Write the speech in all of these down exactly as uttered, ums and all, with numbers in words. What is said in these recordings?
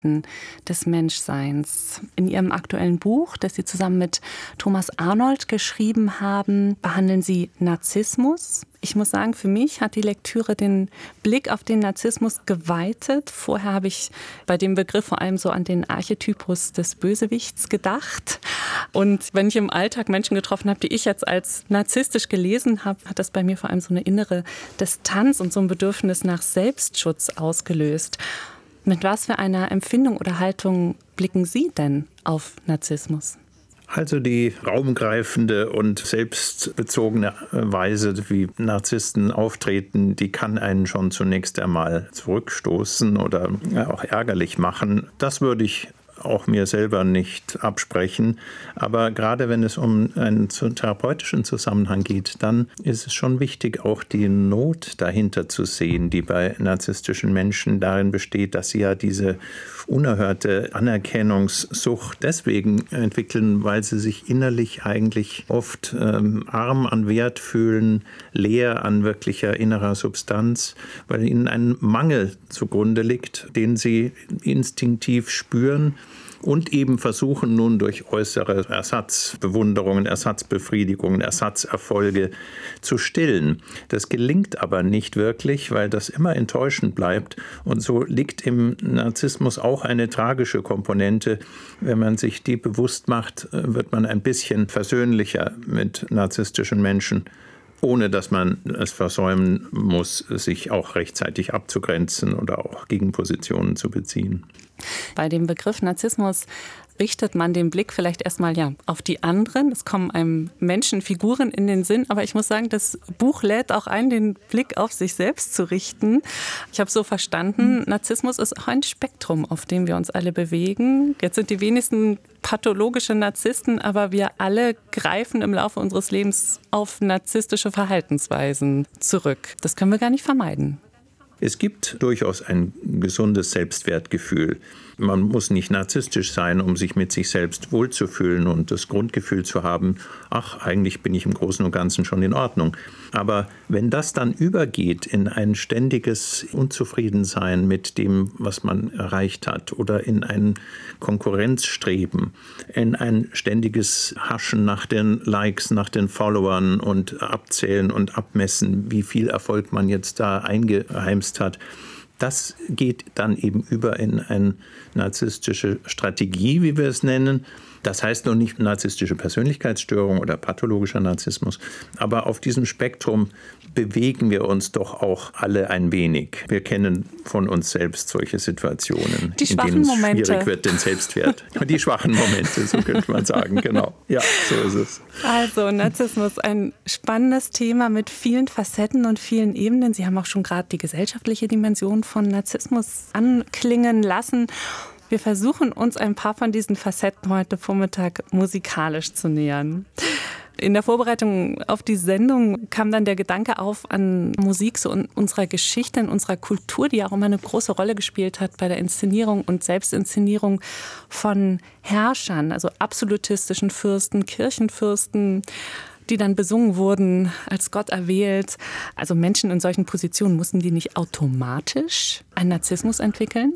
Facetten des Menschseins. In Ihrem aktuellen Buch, das Sie zusammen mit Thomas Arnold geschrieben haben, behandeln Sie Narzissmus. Ich muss sagen, für mich hat die Lektüre den Blick auf den Narzissmus geweitet. Vorher habe ich bei dem Begriff vor allem so an den Archetypus des Bösewichts gedacht. Und wenn ich im Alltag Menschen getroffen habe, die ich jetzt als narzisstisch gelesen habe, hat das bei mir vor allem so eine innere Distanz und so ein Bedürfnis nach Selbstschutz ausgelöst. Mit was für einer Empfindung oder Haltung blicken Sie denn auf Narzissmus? Also die raumgreifende und selbstbezogene Weise, wie Narzissten auftreten, die kann einen schon zunächst einmal zurückstoßen oder auch ärgerlich machen. Das würde ich auch mir selber nicht absprechen. Aber gerade wenn es um einen therapeutischen Zusammenhang geht, dann ist es schon wichtig, auch die Not dahinter zu sehen, die bei narzisstischen Menschen darin besteht, dass sie ja diese unerhörte Anerkennungssucht deswegen entwickeln, weil sie sich innerlich eigentlich oft ähm, arm an Wert fühlen, leer an wirklicher innerer Substanz, weil ihnen ein Mangel zugrunde liegt, den sie instinktiv spüren und eben versuchen nun durch äußere Ersatzbewunderungen, Ersatzbefriedigungen, Ersatzerfolge zu stillen. Das gelingt aber nicht wirklich, weil das immer enttäuschend bleibt. Und so liegt im Narzissmus auch eine tragische Komponente. Wenn man sich die bewusst macht, wird man ein bisschen versöhnlicher mit narzisstischen Menschen, ohne dass man es versäumen muss, sich auch rechtzeitig abzugrenzen oder auch Gegenpositionen zu beziehen. Bei dem Begriff Narzissmus richtet man den Blick vielleicht erstmal ja auf die anderen. Es kommen einem Menschen, Figuren in den Sinn. Aber ich muss sagen, das Buch lädt auch ein, den Blick auf sich selbst zu richten. Ich habe so verstanden, Narzissmus ist auch ein Spektrum, auf dem wir uns alle bewegen. Jetzt sind die wenigsten pathologische Narzissten, aber wir alle greifen im Laufe unseres Lebens auf narzisstische Verhaltensweisen zurück. Das können wir gar nicht vermeiden. Es gibt durchaus ein gesundes Selbstwertgefühl. Man muss nicht narzisstisch sein, um sich mit sich selbst wohlzufühlen und das Grundgefühl zu haben, ach, eigentlich bin ich im Großen und Ganzen schon in Ordnung. Aber wenn das dann übergeht in ein ständiges Unzufriedensein mit dem, was man erreicht hat, oder in ein Konkurrenzstreben, in ein ständiges Haschen nach den Likes, nach den Followern und abzählen und abmessen, wie viel Erfolg man jetzt da eingeheimst hat, das geht dann eben über in eine narzisstische Strategie, wie wir es nennen. Das heißt noch nicht narzisstische Persönlichkeitsstörung oder pathologischer Narzissmus. Aber auf diesem Spektrum bewegen wir uns doch auch alle ein wenig. Wir kennen von uns selbst solche Situationen, die in denen es Momente. schwierig wird, den Selbstwert. Die schwachen Momente, so könnte man sagen, genau. Ja, so ist es. Also Narzissmus, ein spannendes Thema mit vielen Facetten und vielen Ebenen. Sie haben auch schon gerade die gesellschaftliche Dimension von Narzissmus anklingen lassen. Wir versuchen uns ein paar von diesen Facetten heute Vormittag musikalisch zu nähern. In der Vorbereitung auf die Sendung kam dann der Gedanke auf an Musik so in unserer Geschichte, in unserer Kultur, die auch immer eine große Rolle gespielt hat bei der Inszenierung und Selbstinszenierung von Herrschern, also absolutistischen Fürsten, Kirchenfürsten, die dann besungen wurden, als Gott erwählt. Also Menschen in solchen Positionen, mussten die nicht automatisch einen Narzissmus entwickeln?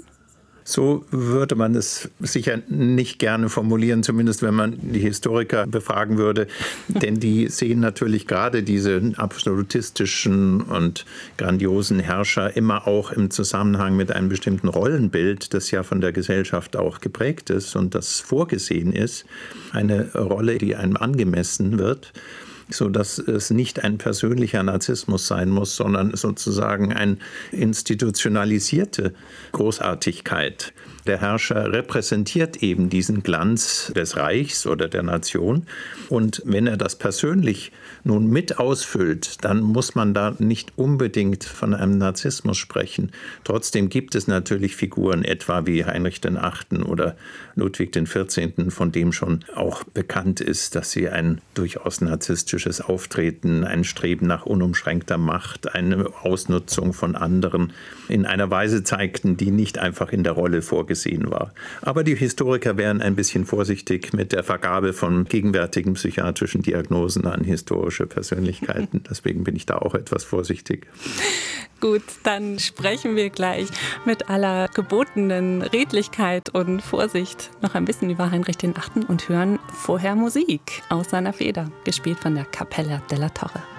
So würde man es sicher nicht gerne formulieren, zumindest wenn man die Historiker befragen würde. Denn die sehen natürlich gerade diese absolutistischen und grandiosen Herrscher immer auch im Zusammenhang mit einem bestimmten Rollenbild, das ja von der Gesellschaft auch geprägt ist und das vorgesehen ist. Eine Rolle, die einem angemessen wird, sodass es nicht ein persönlicher Narzissmus sein muss, sondern sozusagen eine institutionalisierte Großartigkeit. Der Herrscher repräsentiert eben diesen Glanz des Reichs oder der Nation. Und wenn er das persönlich nun mit ausfüllt, dann muss man da nicht unbedingt von einem Narzissmus sprechen. Trotzdem gibt es natürlich Figuren, etwa wie Heinrich der Achte oder Ludwig der Vierzehnte, von dem schon auch bekannt ist, dass sie ein durchaus narzisstisches Auftreten, ein Streben nach unumschränkter Macht, eine Ausnutzung von anderen in einer Weise zeigten, die nicht einfach in der Rolle vorgesehen war. Aber die Historiker wären ein bisschen vorsichtig mit der Vergabe von gegenwärtigen psychiatrischen Diagnosen an historische Persönlichkeiten. Deswegen bin ich da auch etwas vorsichtig. Gut, dann sprechen wir gleich mit aller gebotenen Redlichkeit und Vorsicht noch ein bisschen über Heinrich den Achten und hören vorher Musik aus seiner Feder, gespielt von der Cappella della Torre.